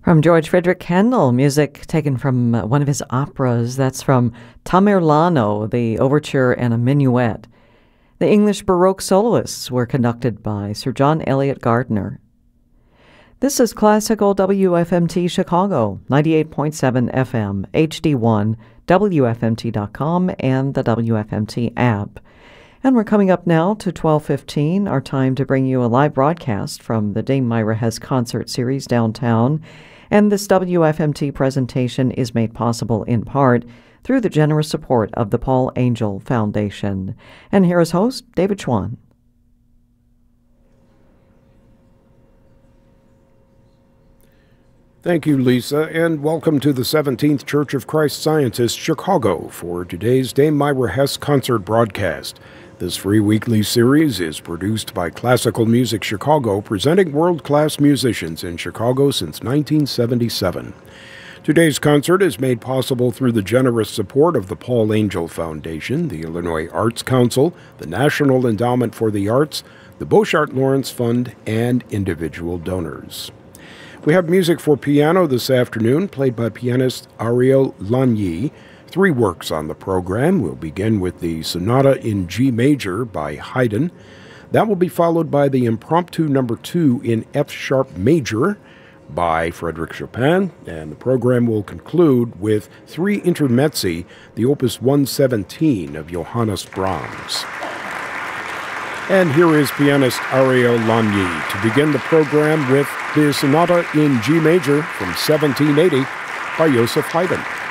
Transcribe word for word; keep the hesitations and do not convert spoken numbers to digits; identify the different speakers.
Speaker 1: From George Frederick Handel, music taken from uh, one of his operas. That's from Tamerlano, the overture and a minuet. The English Baroque soloists were conducted by Sir John Eliot Gardiner. This is Classical W F M T Chicago, ninety-eight point seven F M, H D one, W F M T dot com, and the W F M T app. And we're coming up now to twelve fifteen, our time to bring you a live broadcast from the Dame Myra Hess Concert Series downtown. And this W F M T presentation is made possible in part through the generous support of the Paul Angel Foundation. And here is host David Schwann.
Speaker 2: Thank you, Lisa, and welcome to the seventeenth Church of Christ Scientist, Chicago, for today's Dame Myra Hess concert broadcast. This free weekly series is produced by Classical Music Chicago, presenting world-class musicians in Chicago since nineteen seventy-seven. Today's concert is made possible through the generous support of the Paul Angel Foundation, the Illinois Arts Council, the National Endowment for the Arts, the Beauchart Lawrence Fund, and individual donors. We have music for piano this afternoon, played by pianist Ariel Lagny. Three works on the program. We'll begin with the Sonata in G Major by Haydn. That will be followed by the Impromptu Number Two in F Sharp Major by Frédéric Chopin, and the program will conclude with three intermezzi, the Opus one seventeen of Johannes Brahms. And here is pianist Ariel Lagny to begin the program with the Sonata in G Major from seventeen eighty by Joseph Haydn.